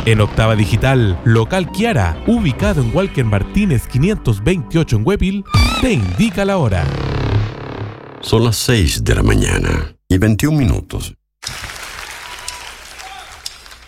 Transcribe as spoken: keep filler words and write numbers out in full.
En Octava Digital, local Kiara, ubicado en Walker Martínez quinientos veintiocho en Huepil, te indica la hora. Son las seis de la mañana y veintiún minutos.